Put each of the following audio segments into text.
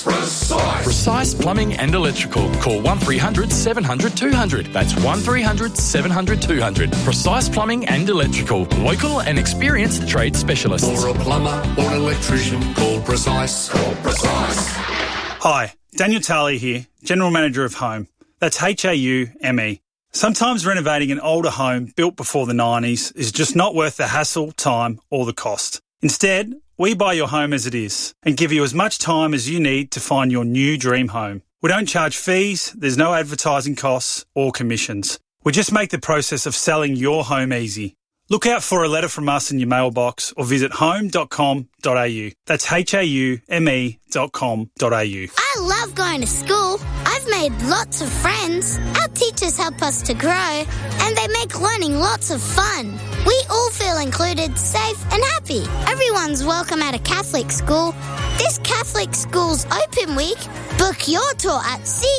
Precise Plumbing and Electrical. Call 1300 700 200. That's 1300 700 200. Precise Plumbing and Electrical. Local and experienced trade specialists. For a plumber or an electrician, call Precise. Call Precise. Hi, Daniel Tarley here, General Manager of Home. That's H-A-U-M-E. Sometimes renovating an older home built before the 90s is just not worth the hassle, time or the cost. Instead, we buy your home as it is and give you as much time as you need to find your new dream home. We don't charge fees, there's no advertising costs or commissions. We just make the process of selling your home easy. Look out for a letter from us in your mailbox or visit home.com.au. That's haume.com.au. I love going to school. I've made lots of friends. Our teachers help us to grow, and they make learning lots of fun. We all feel included, safe and happy. Everyone's welcome at a Catholic school. This Catholic Schools Open Week. Book your tour at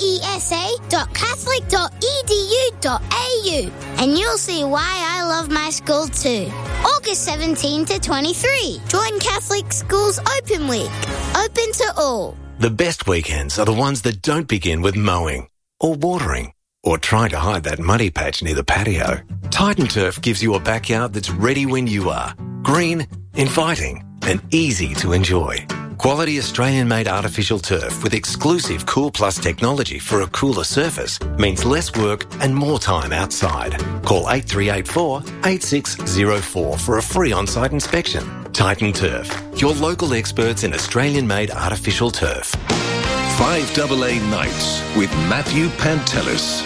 cesa.catholic.edu.au and you'll see why I love my school too. August 17 to 23. Join Catholic Schools Open Week. Open to all. The best weekends are the ones that don't begin with mowing or watering or trying to hide that muddy patch near the patio. Titan Turf gives you a backyard that's ready when you are. Green, inviting and easy to enjoy. Quality Australian-made artificial turf with exclusive Cool Plus technology for a cooler surface means less work and more time outside. Call 8384 8604 for a free on-site inspection. Titan Turf, your local experts in Australian-made artificial turf. 5AA Nights with Matthew Pantelis.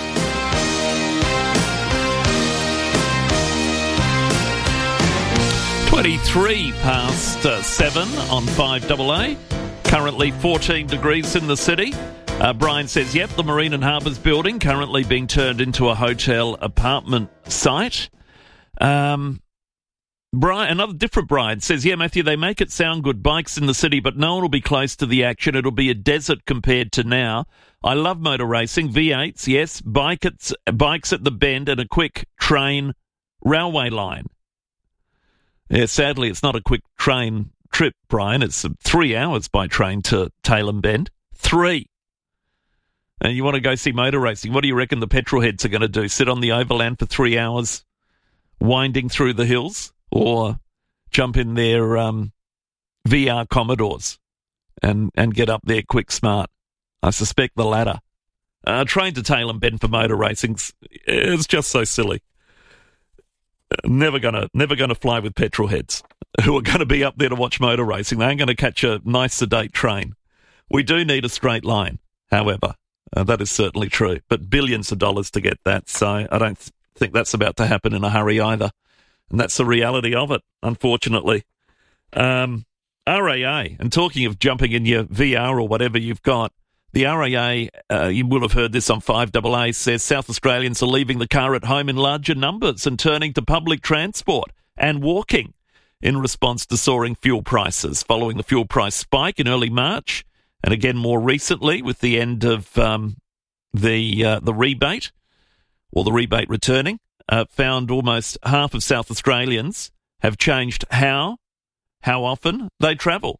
23 past 7 on 5AA. Currently 14 degrees in the city. Brian says, yep, the Marine and Harbours building currently being turned into a hotel apartment site. Brian, another different Brian says, yeah, Matthew, they make it sound good. Bikes in the city, but no one will be close to the action. It'll be a desert compared to now. I love motor racing. V8s, yes. Bikes at the bend and a quick train railway line. Yeah, sadly, it's not a quick train trip, Brian. It's 3 hours by train to Tailem Bend. 3. And you want to go see motor racing. What do you reckon the petrol heads are going to do? Sit on the overland for 3 hours, winding through the hills? Or jump in their VR Commodores and get up there quick smart? I suspect the latter. Train to Tailem Bend for motor racing, it's just so silly. Never gonna fly with petrol heads who are going to be up there to watch motor racing. They ain't going to catch a nice sedate train. We do need a straight line, however. That is certainly true. But billions of dollars to get that, so I don't think that's about to happen in a hurry either. And that's the reality of it, unfortunately. RAA, and talking of jumping in your VR or whatever you've got, the RAA, you will have heard this on 5AA, says South Australians are leaving the car at home in larger numbers and turning to public transport and walking in response to soaring fuel prices following the fuel price spike in early March and again more recently with the end of the rebate or the rebate returning. Found almost half of South Australians have changed how often they travel.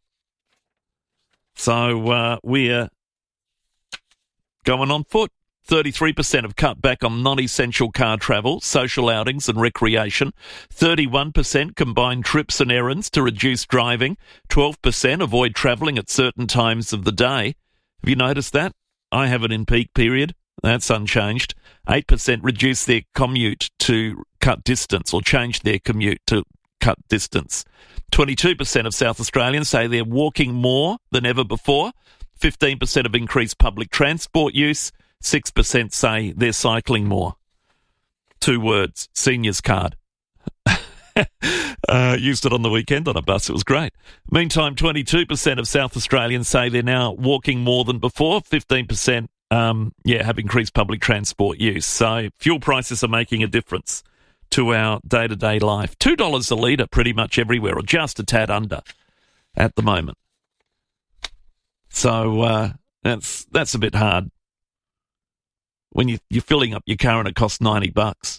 So we're going on foot. 33% have cut back on non-essential car travel, social outings and recreation. 31% combine trips and errands to reduce driving. 12% avoid travelling at certain times of the day. Have you noticed that? I have it in peak period. That's unchanged. 8% reduce their commute to cut distance or change their commute to cut distance. 22% of South Australians say they're walking more than ever before. 15% have increased public transport use. 6% say they're cycling more. 2 words, seniors card. Used it on the weekend on a bus. It was great. Meantime, 22% of South Australians say they're now walking more than before. 15% have increased public transport use. So fuel prices are making a difference to our day-to-day life. $2 a litre pretty much everywhere, or just a tad under at the moment. So that's a bit hard. When you're filling up your car and it costs $90,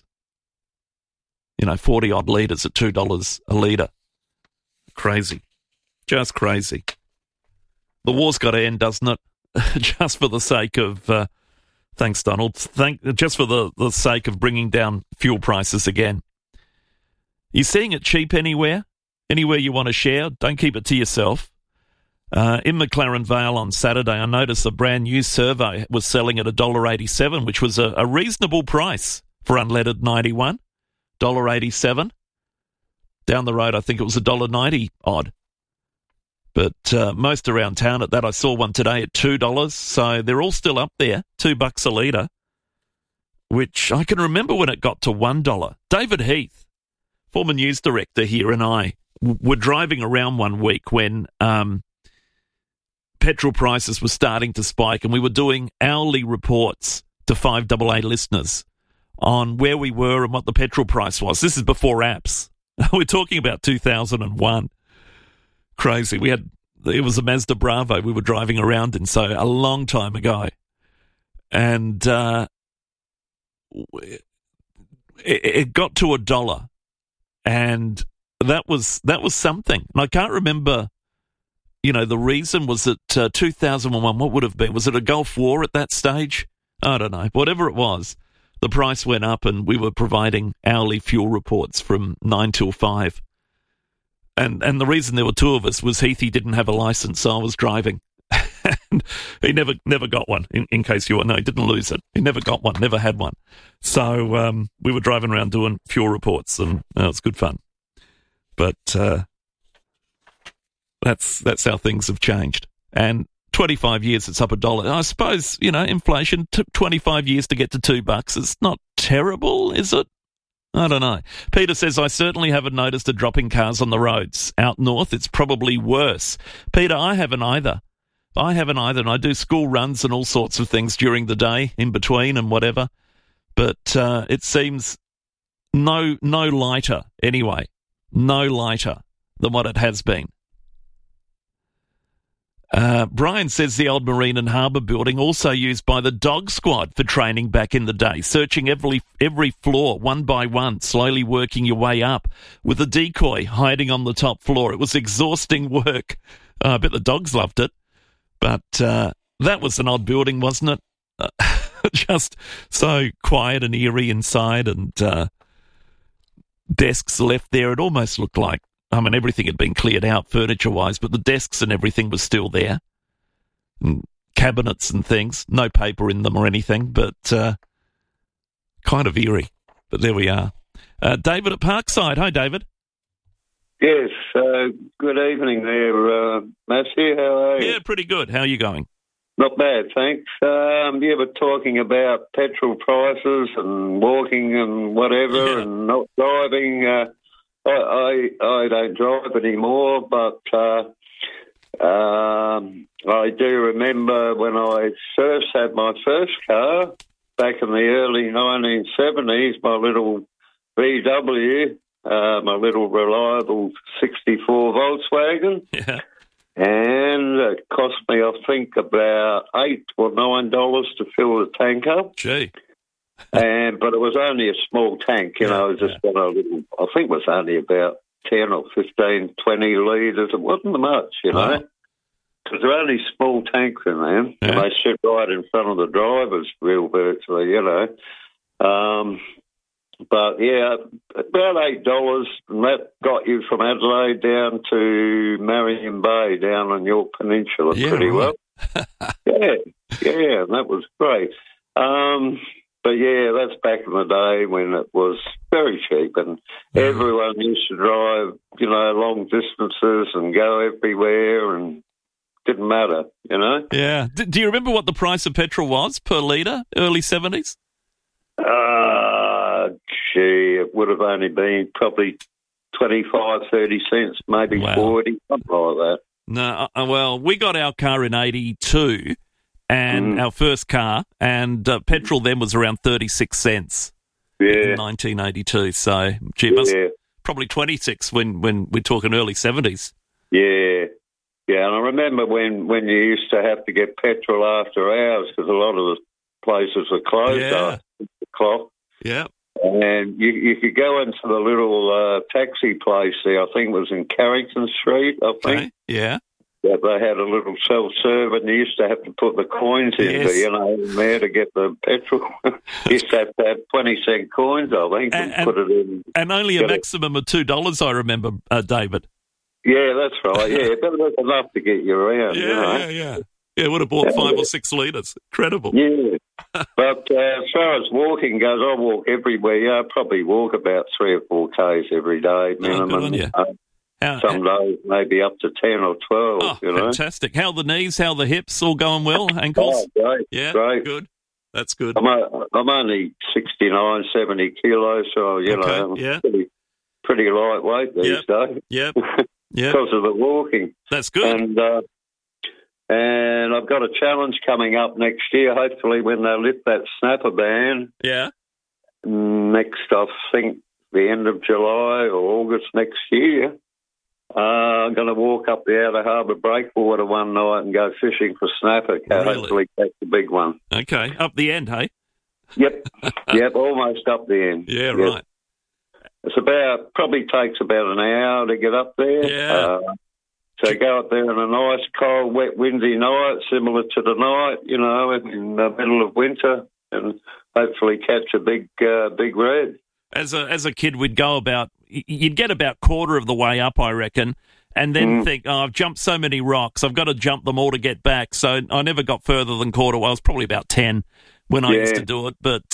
40-odd litres at $2 a litre. Crazy. Just crazy. the war's got to end, doesn't it? Just for the sake of, thanks, Donald. Just for the sake of bringing down fuel prices again. You seeing it cheap anywhere? Anywhere you want to share? Don't keep it to yourself. In McLaren Vale on Saturday, I noticed a brand new Servo was selling at $1.87, which was a reasonable price for unleaded 91. $1.87. Down the road, I think it was $1.90 odd. But most around town at that, I saw one today at $2. So they're all still up there, $2 a litre, which I can remember when it got to $1. David Heath, former news director here, and I were driving around one week when petrol prices were starting to spike, and we were doing hourly reports to 5AA listeners on where we were and what the petrol price was. This is before apps. We're talking about 2001. Crazy. It was a Mazda Bravo we were driving around in, so a long time ago. And it got to $1, and that was something. And I can't remember, the reason. Was it 2001? What would have been? Was it a Gulf War at that stage? I don't know. Whatever it was, the price went up, and we were providing hourly fuel reports from 9 till 5. And the reason there were two of us was Heathy didn't have a license, so I was driving. And he never got one, in case you know, he didn't lose it. He never got one, never had one. So we were driving around doing fuel reports, and it was good fun. But that's how things have changed. And 25 years, it's up $1. I suppose, inflation took 25 years to get to $2. It's not terrible, is it? I don't know. Peter says, I certainly haven't noticed a drop in cars on the roads. Out north, it's probably worse. Peter, I haven't either. And I do school runs and all sorts of things during the day, in between and whatever. But it seems no lighter anyway. No lighter than what it has been. Brian says the old Marine and Harbour building also used by the dog squad for training back in the day, searching every floor one by one, slowly working your way up with a decoy hiding on the top floor. It was exhausting work. I bet the dogs loved it. But that was an odd building, wasn't it? Just so quiet and eerie inside, and desks left there. It almost looked like, everything had been cleared out furniture-wise, but the desks and everything was still there. And cabinets and things. No paper in them or anything, but kind of eerie. But there we are. David at Parkside. Hi, David. Yes, good evening there, Matthew. How are you? Yeah, pretty good. How are you going? Not bad, thanks. You were talking about petrol prices and walking and whatever, and not driving. I don't drive anymore, but I do remember when I first had my first car back in the early 1970s, my little VW, my little reliable 64 Volkswagen. Yeah. And it cost me, I think, about $8 or $9 to fill the tank up. Gee. But it was only a small tank, it was just got a little, I think it was only about 10 or 15, 20 litres. It wasn't much, know, because they're only small tanks in there, and they sit right in front of the driver's wheel virtually, But, about $8, and that got you from Adelaide down to Marion Bay down on York Peninsula pretty well. And that was great. But, that's back in the day when it was very cheap, and everyone used to drive, long distances and go everywhere, and didn't matter, Yeah. Do you remember what the price of petrol was per litre, early 70s? It would have only been probably 25, 30 cents, maybe 40, something like that. No, well, we got our car in 82, and our first car, and petrol then was around 36 cents in 1982. So, it was probably 26 when we're talking early 70s. Yeah, and I remember when you used to have to get petrol after hours because a lot of the places were closed after the clock. Yeah. And you could go into the little taxi place there, I think it was in Carrington Street, I think. Okay. Yeah. that they had a little self-serve, and you used to have to put the coins in, Yes. in there to get the petrol. You used to have 20-cent coins, I think, and put it in. And only a Get it. maximum of $2, I remember, David. Yeah, that's right. Yeah, but it was enough to get you around. Yeah. Yeah, would have bought 5 or 6 litres. Incredible. Yeah. But as far as walking goes, I walk everywhere. Yeah, I probably walk about 3 or 4 Ks every day minimum. good on you. Some days maybe up to 10 or 12, Oh, you know. fantastic. How are the knees? How are the hips? All going well? Ankles? Oh, great. Yeah, great. good. That's good. I'm only 69, 70 kilos, so, you know, I'm pretty lightweight these days. Yep. Because of the walking. That's good. And I've got a challenge coming up next year, hopefully when they lift that snapper ban. Yeah. Next, I think, the end of July or August next year. I'm going to walk up the Outer Harbour breakwater one night and go fishing for snapper. Really? Hopefully catch the big one. Okay. Up the end, hey? Yep, almost up the end. Yeah, Yep. right. It's probably takes about an hour to get up there. Yeah. So go up there on a nice, cold, wet, windy night, similar to the night, you know, in the middle of winter, and hopefully catch a big red. As a kid, you'd get about quarter of the way up, I reckon, and then think, I've jumped so many rocks, I've got to jump them all to get back. So I never got further than quarter. Well, I was probably about 10 when I used to do it. But,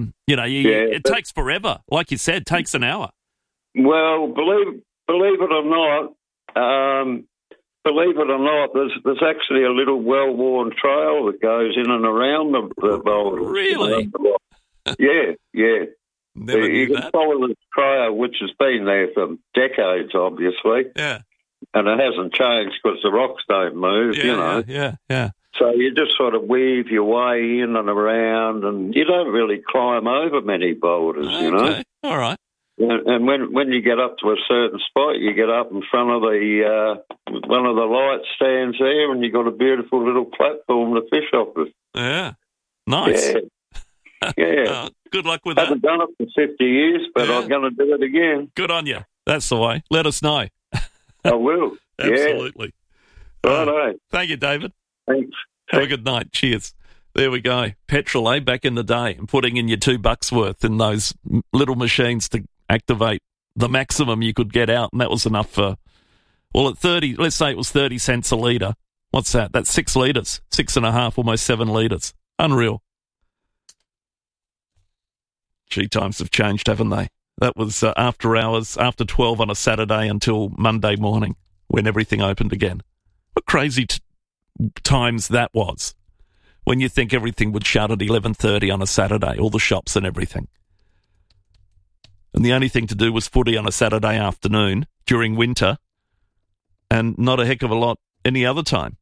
it takes forever. Like you said, it takes an hour. Well, believe it or not, there's actually a little well-worn trail that goes in and around the boulder. Really? Yeah. Never you knew can that. follow this trail, which has been there for decades, obviously. Yeah. And it hasn't changed because the rocks don't move, you know. Yeah. So you just sort of weave your way in and around, and you don't really climb over many boulders, you know. Okay. All right. And when you get up to a certain spot, you get up in front of the one of the light stands there, and you've got a beautiful little platform to fish off of. Yeah. Nice. Yeah. Good luck with I that. haven't done it for 50 years, but I'm going to do it again. Good on you. That's the way. Let us know. I will. Absolutely. Right. Thank you, David. Thanks. Have a good night. Cheers. There we go. Petrol, back in the day, and putting in your $2 worth in those little machines to activate the maximum you could get out, and that was enough for, at 30, let's say it was 30 cents a litre. What's that? That's 6 litres, 6.5, almost 7 litres. Unreal. Gee, times have changed, haven't they? That was after hours, after 12 on a Saturday until Monday morning when everything opened again. What crazy times that was when you think everything would shut at 11:30 on a Saturday, all the shops and everything. And the only thing to do was footy on a Saturday afternoon during winter and not a heck of a lot any other time.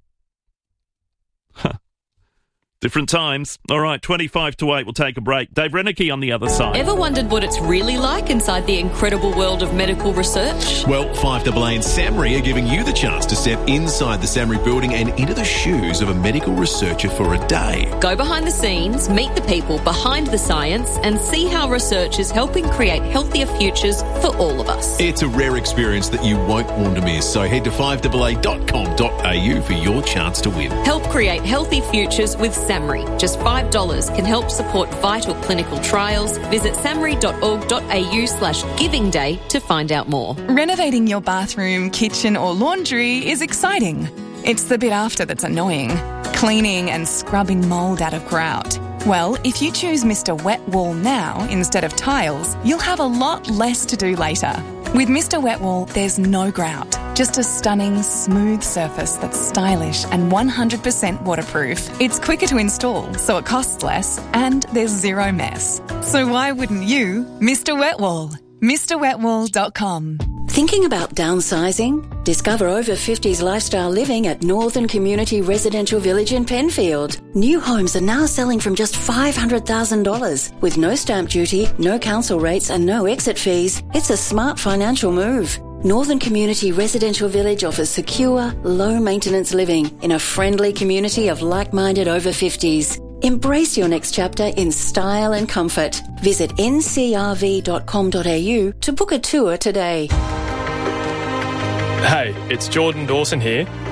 Different times. All right, 25 to 8. We'll take a break. Dave Reneke on the other side. Ever wondered what it's really like inside the incredible world of medical research? Well, 5AA and SAMRI are giving you the chance to step inside the SAMRI building and into the shoes of a medical researcher for a day. Go behind the scenes, meet the people behind the science, and see how research is helping create healthier futures for all of us. It's a rare experience that you won't want to miss, so head to 5AA.com.au for your chance to win. Help create healthy futures with SAMRI. Just $5 can help support vital clinical trials. Visit samri.org.au/giving day to find out more. Renovating your bathroom, kitchen or laundry is exciting. It's the bit after that's annoying. Cleaning and scrubbing mould out of grout. Well, if you choose Mr. Wet Wall now instead of tiles, you'll have a lot less to do later. With Mr. Wet Wall, there's no grout, just a stunning, smooth surface that's stylish and 100% waterproof. It's quicker to install, so it costs less, and there's zero mess. So why wouldn't you? Mr. Wet Wall. MrWetWall.com. Thinking about downsizing? Discover over 50s lifestyle living at Northern Community Residential Village in Penfield. New homes are now selling from just $500,000 with no stamp duty, no council rates and no exit fees. It's a smart financial move. Northern Community Residential Village offers secure, low-maintenance living in a friendly community of like-minded over 50s. Embrace your next chapter in style and comfort. Visit ncrv.com.au to book a tour today. Hey, it's Jordan Dawson here.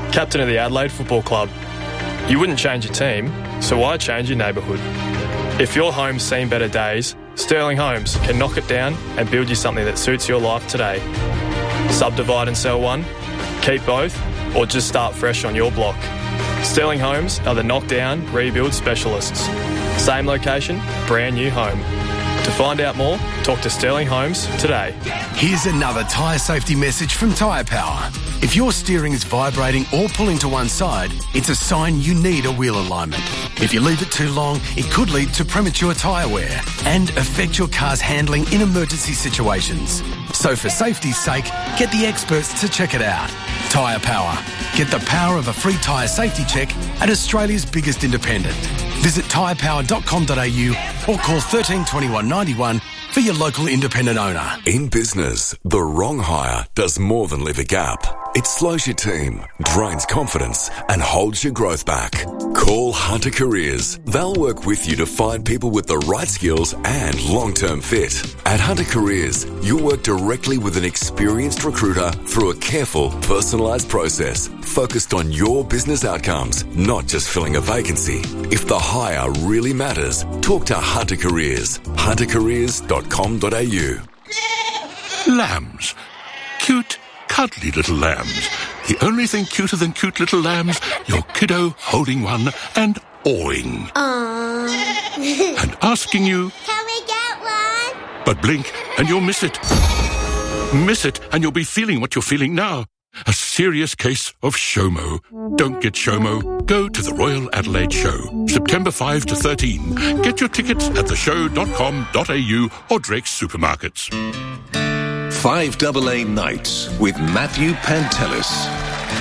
captain of the Adelaide Football Club. You wouldn't change your team, so why change your neighbourhood? If your home's seen better days, Sterling Homes can knock it down and build you something that suits your life today. Subdivide and sell one, keep both, or just start fresh on your block. Sterling Homes are the knockdown, rebuild specialists. Same location, brand new home. To find out more, talk to Sterling Homes today. Here's another tyre safety message from Tyre Power. If your steering is vibrating or pulling to one side, it's a sign you need a wheel alignment. If you leave it too long, it could lead to premature tyre wear and affect your car's handling in emergency situations. So for safety's sake, get the experts to check it out. Tyre Power. Get the power of a free tyre safety check at Australia's biggest independent. Visit tyrepower.com.au or call 13 21 91 for your local independent owner. In business, the wrong hire does more than leave a gap. It slows your team, drains confidence, and holds your growth back. Call Hunter Careers. They'll work with you to find people with the right skills and long-term fit. At Hunter Careers, you'll work directly with an experienced recruiter through a careful, personalised process focused on your business outcomes, not just filling a vacancy. If the hire really matters, talk to Hunter Careers. huntercareers.com.au. Lambs. Cute, cuddly little lambs. The only thing cuter than cute little lambs, your kiddo holding one and awing. Aww. And asking you, Can we get one? but blink and you'll miss it. Miss it and you'll be feeling what you're feeling now. A serious case of SHOMO. Don't get SHOMO. Go to the Royal Adelaide Show, September 5 to 13. Get your tickets at theshow.com.au or Drake's Supermarkets. 5AA Nights with Matthew Pantelis.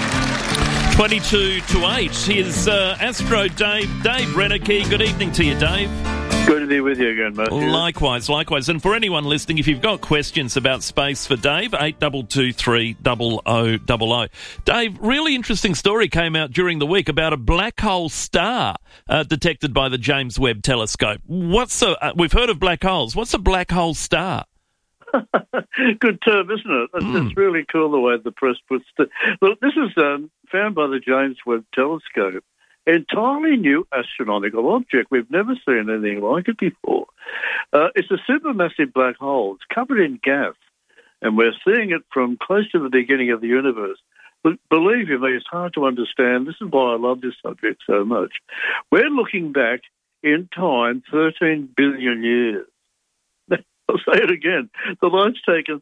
22 to 8. Here's Astro Dave Reneke. Good evening to you, Dave. Good to be with you again, Matthew. Likewise. And for anyone listening, if you've got questions about space for Dave, 8223 0000. Dave, really interesting story came out during the week about a black hole star detected by the James Webb Telescope. We've heard of black holes. What's a black hole star? Good term, isn't it? It's really cool the way the press puts it. Well, this is found by the James Webb Telescope. Entirely new astronomical object. We've never seen anything like it before. It's a supermassive black hole. It's covered in gas, and we're seeing it from close to the beginning of the universe. But believe you me, it's hard to understand. This is why I love this subject so much. We're looking back in time 13 billion years. I'll say it again. The light's taken